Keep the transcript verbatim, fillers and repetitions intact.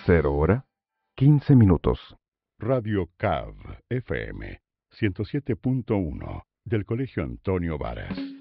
Cero hora, quince minutos. Radio C A V F M ciento siete punto uno del Colegio Antonio Varas.